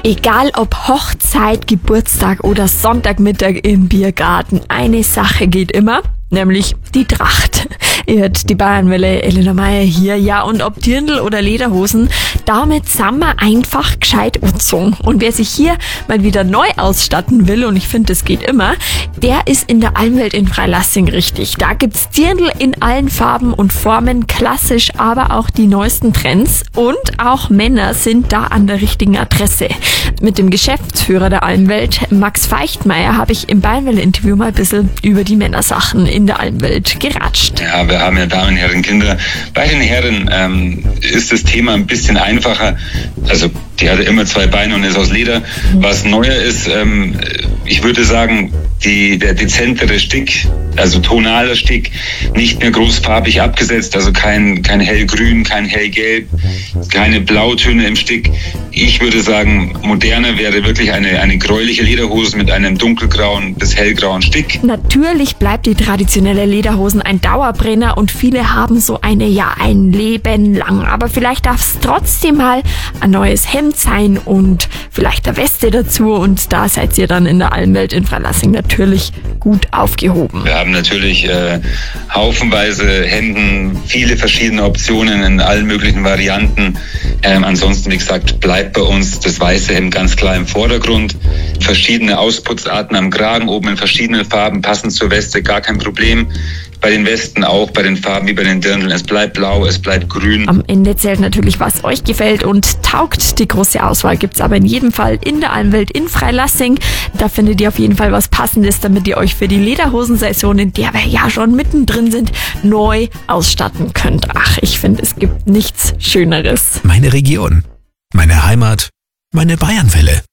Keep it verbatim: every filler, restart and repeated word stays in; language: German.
Egal ob Hochzeit, Geburtstag oder Sonntagmittag im Biergarten, eine Sache geht immer, nämlich die Tracht. Ihr hört die Bayernwelle, Elena Meyer hier. Ja, und ob Dirndl oder Lederhosen, damit sind wir einfach gescheit angezogen. Und wer sich hier mal wieder neu ausstatten will, und ich finde, das geht immer, der ist in der Almwelt in Freilassing richtig. Da gibt's Dirndl in allen Farben und Formen, klassisch, aber auch die neuesten Trends. Und auch Männer sind da an der richtigen Adresse. Mit dem Geschäftsführer der Almwelt, Max Feichtmeier, habe ich im Bayernwelle-Interview mal ein bisschen über die Männersachen in der Almwelt geratscht. Ja, wir haben ja Damen, Herren, Kinder. Bei den Herren ähm, ist das Thema ein bisschen einfacher. Also die hatte immer zwei Beine und ist aus Leder. Was neuer ist, ähm, ich würde sagen, die, der dezentere Stick, also tonaler Stick, nicht mehr großfarbig abgesetzt, also kein, kein hellgrün, kein hellgelb, keine Blautöne im Stick. Ich würde sagen, moderner wäre wirklich eine, eine gräuliche Lederhose mit einem dunkelgrauen bis hellgrauen Stick. Natürlich bleibt die traditionelle Lederhosen ein Dauerbrenner und viele haben so eine, ja, ein Leben lang. Aber vielleicht darf es trotzdem mal ein neues Hemd sein und vielleicht eine Weste dazu, und da seid ihr dann in der Almwelt in Freilassing natürlich gut aufgehoben. Wir haben natürlich äh, haufenweise Hemden, viele verschiedene Optionen in allen möglichen Varianten. Ähm, ansonsten, wie gesagt, bleibt bei uns das weiße Hemd ganz klar im Vordergrund. Verschiedene Ausputzarten am Kragen, oben in verschiedenen Farben, passend zur Weste, gar kein Problem. Bei den Westen auch, bei den Farben wie bei den Dirndln. Es bleibt blau, es bleibt grün. Am Ende zählt natürlich, was euch gefällt und taugt. Die große Auswahl gibt's aber in jedem Fall in der Almwelt in Freilassing. Da findet ihr auf jeden Fall was Passendes, damit ihr euch für die Lederhosensaison, in der wir ja schon mittendrin sind, neu ausstatten könnt. Ach, ich finde, es gibt nichts Schöneres. Meine Region, meine Heimat, meine Bayernwelle.